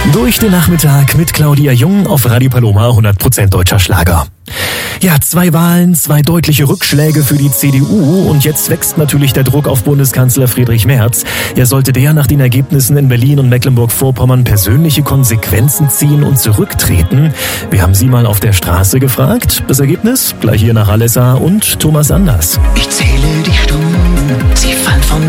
Durch den Nachmittag mit Claudia Jung auf Radio Paloma 100% deutscher Schlager. Ja, 2 Wahlen, 2 deutliche Rückschläge für die CDU und jetzt wächst natürlich der Druck auf Bundeskanzler Friedrich Merz. Ja, sollte der nach den Ergebnissen in Berlin und Mecklenburg-Vorpommern persönliche Konsequenzen ziehen und zurücktreten? Wir haben Sie mal auf der Straße gefragt. Das Ergebnis gleich hier nach Alessa und Thomas Anders. Ich zähle die Stunden, sie fallen von